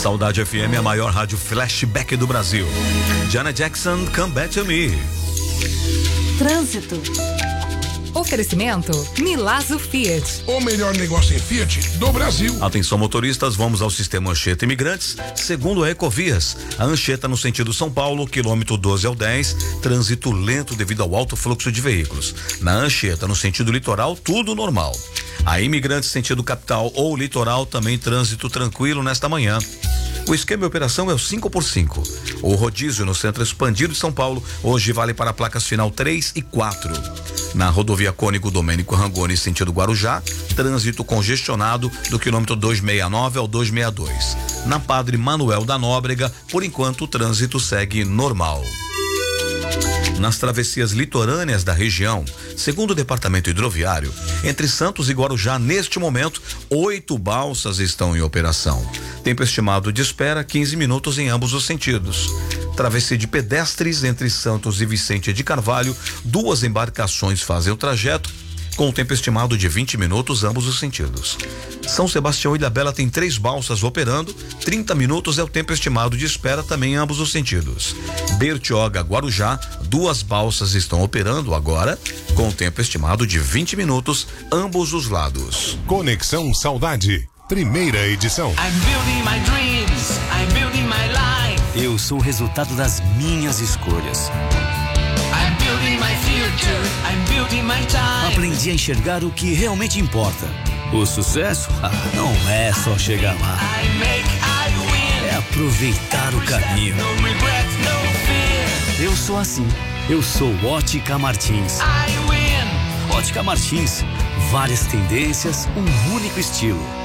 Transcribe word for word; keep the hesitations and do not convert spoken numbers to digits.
Saudade F M é a maior rádio flashback do Brasil. Janet Jackson, Come Back to Me. Trânsito. Oferecimento Milazzo Fiat. O melhor negócio em Fiat do Brasil. Atenção motoristas, vamos ao sistema Anchieta Imigrantes. Segundo a Ecovias, a Anchieta no sentido São Paulo, quilômetro doze ao dez, trânsito lento devido ao alto fluxo de veículos. Na Anchieta no sentido litoral, tudo normal. A Imigrantes sentido capital ou litoral, também trânsito tranquilo nesta manhã. O esquema de operação é o cinco por cinco. O rodízio no centro expandido de São Paulo hoje vale para placas final três e quatro. Na rodovia Cônigo Domênico Rangoni, sentido Guarujá, trânsito congestionado do quilômetro duzentos e sessenta e nove ao duzentos e sessenta e dois. Na Padre Manuel da Nóbrega, por enquanto o trânsito segue normal. Nas travessias litorâneas da região, segundo o Departamento Hidroviário, entre Santos e Guarujá, neste momento, oito balsas estão em operação. Tempo estimado de espera, quinze minutos em ambos os sentidos. Travessia de pedestres entre Santos e Vicente de Carvalho, duas embarcações fazem o trajeto, com o tempo estimado de vinte minutos, ambos os sentidos. São Sebastião e Ilhabela tem três balsas operando, trinta minutos é o tempo estimado de espera também em ambos os sentidos. Bertioga, Guarujá, duas balsas estão operando agora, com o tempo estimado de vinte minutos, ambos os lados. Conexão Saudade, primeira edição. I'm building my dreams, I'm building my life. Eu sou o resultado das minhas escolhas. I'm building my future, I'm building my time. Aprendi a enxergar o que realmente importa. O sucesso? Ah, não é só chegar lá. I make, I win. É aproveitar o caminho. No regret, no fear. Eu sou assim. Eu sou Ótica Martins. I win. Ótica Martins. Várias tendências, um único estilo.